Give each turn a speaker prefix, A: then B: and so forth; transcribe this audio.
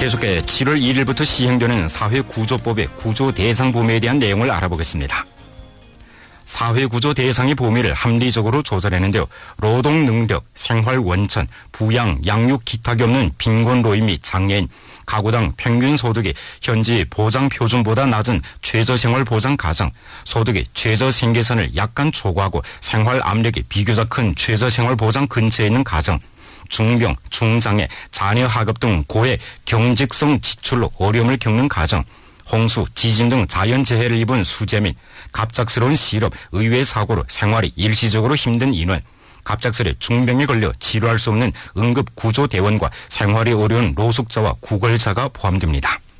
A: 계속해 7월 1일부터 시행되는 사회구조법의 구조대상 범위에 대한 내용을 알아보겠습니다. 사회구조대상의 범위를 합리적으로 조절했는데요. 노동능력, 생활원천, 부양, 양육 기탁이 없는 빈곤노인 및 장애인, 가구당 평균 소득이 현지 보장표준보다 낮은 최저생활보장 가정, 소득이 최저생계선을 약간 초과하고 생활 압력이 비교적 큰 최저생활보장 근처에 있는 가정, 중병, 중장애, 자녀 학업 등 고액 경직성 지출로 어려움을 겪는 가정, 홍수, 지진 등 자연재해를 입은 수재민, 갑작스러운 실업, 의외 사고로 생활이 일시적으로 힘든 인원, 갑작스레 중병에 걸려 치료할 수 없는 응급구조대원과 생활이 어려운 노숙자와 구걸자가 포함됩니다.